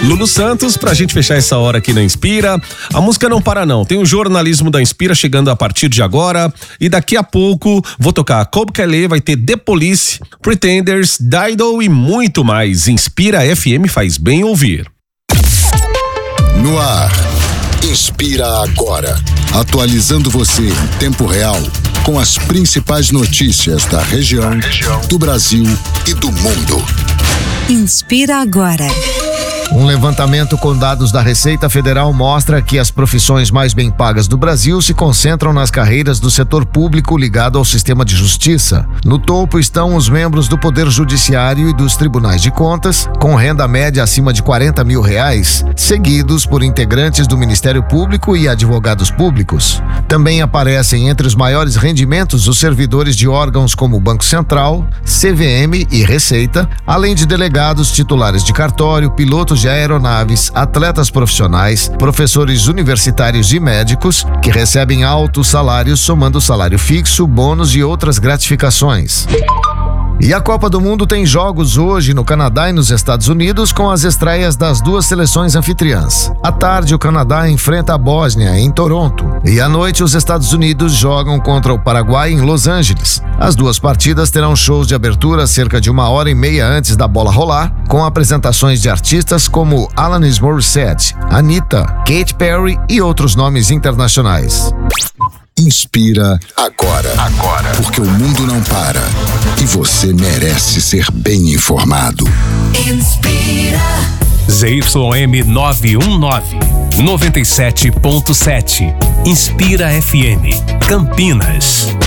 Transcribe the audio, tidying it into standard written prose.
Lulu Santos, pra gente fechar essa hora aqui na Inspira. A música não para não, tem o jornalismo da Inspira chegando a partir de agora e daqui a pouco vou tocar Cobb Kelly, vai ter The Police, Pretenders, Dido e muito mais. Inspira FM faz bem ouvir. No ar, Inspira agora, atualizando você em tempo real com as principais notícias da região, do Brasil e do mundo. Inspira agora. Um levantamento com dados da Receita Federal mostra que as profissões mais bem pagas do Brasil se concentram nas carreiras do setor público ligado ao sistema de justiça. No topo estão os membros do Poder Judiciário e dos Tribunais de Contas, com renda média acima de R$40 mil, seguidos por integrantes do Ministério Público e advogados públicos. Também aparecem entre os maiores rendimentos os servidores de órgãos como o Banco Central, CVM e Receita, além de delegados titulares de cartório, pilotos de aeronaves, atletas profissionais, professores universitários e médicos que recebem altos salários somando salário fixo, bônus e outras gratificações. E a Copa do Mundo tem jogos hoje no Canadá e nos Estados Unidos com as estreias das duas seleções anfitriãs. À tarde, o Canadá enfrenta a Bósnia em Toronto e à noite os Estados Unidos jogam contra o Paraguai em Los Angeles. As duas partidas terão shows de abertura cerca de 1h30 antes da bola rolar, com apresentações de artistas como Alanis Morissette, Anitta, Katy Perry e outros nomes internacionais. Inspira agora, porque o mundo não para e você merece ser bem informado. Inspira. ZYM 919, 97.7. Inspira FM, Campinas.